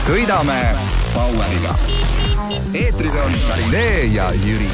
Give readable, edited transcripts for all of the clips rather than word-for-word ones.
Sõidame Poweriga. Eetris on Karinee ja Jüri.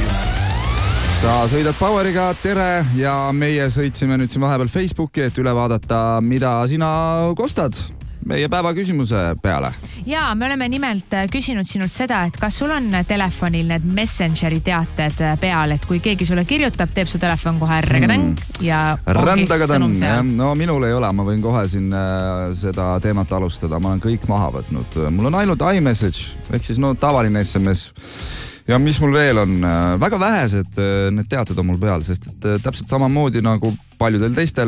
Sa sõidad Poweriga, tere, ja meie sõitsime nüüd siin vahepeal Facebooki, et üle vaadata, mida sina kostad meie päevaküsimuse peale. Jaa, me oleme nimelt küsinud sinult seda, et kas sul on telefonil need Messengeri teated peal, et kui keegi sulle kirjutab, teeb su telefon kohe rõgadang ja rändagadan. No minul ei ole, ma võin kohe siin seda teemat alustada, ma olen kõik maha võtnud. Mul on ainult iMessage, ehk siis tavaline SMS. Ja mis mul veel on, väga vähesed need teated on mul peal, sest et täpselt samamoodi nagu paljudel teistel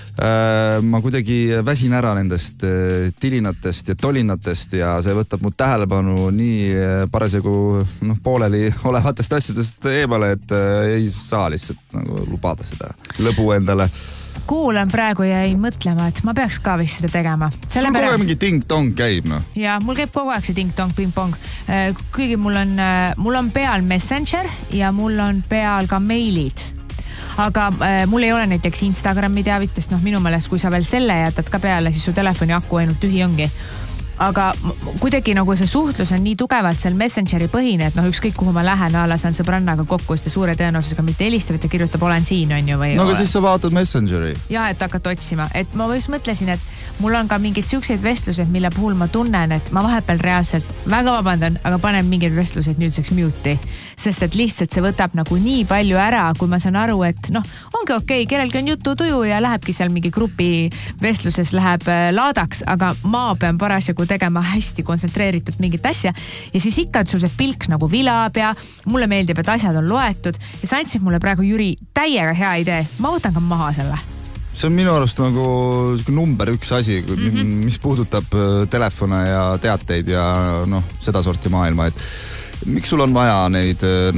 ma kuidagi väsin ära nendest tilinatest ja tolinatest ja see võtab mu tähelepanu nii parasjagu pooleli olevatest asjadest eemale, et ei saa lihtsalt lubada seda lõbu endale. Kuulan praegu ja ei mõtlema, et ma peaks ka vist seda tegema. Sul kogu aeg mingi ting-tong käib, no? Ja, mul käib kogu aeg see ting-tong, ping-pong. Kuigi mul on peal Messenger ja mul on peal ka meilid. Aga mul ei ole näiteks Instagrami teavitest, minu meelest, kui sa veel selle jätad ka peale, siis su telefoni aku ainult tühi ongi. Aga kuidagi nagu see suhtlus on nii tugevalt seal Messengeri põhine, et ükskõik kuhu ma lähen, ala saan sõbrannaga kokku, sest suure tõenäosusega mitte helistab, et ta kirjutab, olen siin, on ju, või... No aga siis sa vaatad Messengeri. Jah, et hakkad otsima. Et ma just mõtlesin, et mul on ka mingid siukseid vestlused, mille puhul ma tunnen, et ma vahepeal reaalselt väga vabandan, aga panen mingid vestlused nüüdseks mute'i. Sest et lihtsalt see võtab nagu nii palju ära, kui ma saan aru, et ongi okei, kellelgi on jutu tuju ja lähebki seal mingi grupi vestluses läheb laadaks, aga ma pean parasjagu tegema hästi kontsentreeritud mingit asja ja siis ikka sul see pilk nagu vilab ja mulle meeldib, et asjad on loetud ja sa andsid mulle praegu, Jüri, täiega hea idee. Ma võtan ka maha selle. See on minu arust nagu number 1 asi, mis puudutab telefone ja teateid ja seda sorti maailma, et miks sul on vaja neid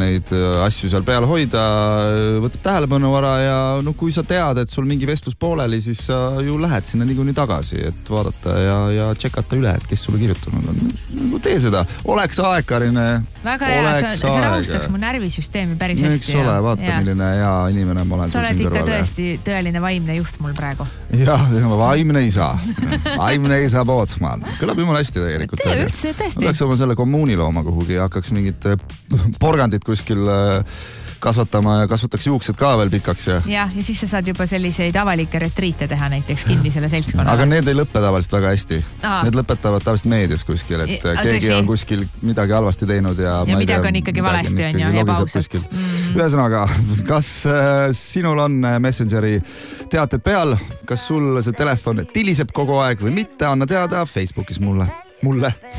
asju seal peal hoida, võtab tähelepanu ära ja kui sa tead, et sul mingi vestlus pooleli, siis sa ju lähed sinna niikuinii tagasi, et vaadata ja tšekata üle, et kes sulle kirjutanud on. Tee seda, oleks aeg, Karine. Väga hea, see rahustaks mu närvisüsteemi päris hästi. Eks ole, vaata milline hea inimene ma olen. Sa oled ikka tõesti tõeline vaimne juht mul praegu. Jah, vaimne isa. Vaimne isa Pootsmaal. Kõlab jumal hästi tegelikult. Tee üldse, tõesti. Peaks oma selle kommuuni looma kuhugi ja hakkaks mingit porgandit kuskil kasvatama ja kasvataks juuksed ka veel pikaks. Ja siis sa saad juba selliseid avalikke retriite teha näiteks kinnisele seltskonnale. Aga need ei lõppe tavaliselt väga hästi. Need lõpetavad tavaliselt meedias kuskil, et keegi on kuskil midagi halvasti teinud ja midagi on ikkagi valesti, on ju, ebaausalt. Ühesõnaga, kas sinul on Messengeri teated peal? Kas sul see telefon tiliseb kogu aeg või mitte? Anna teada Facebookis mulle.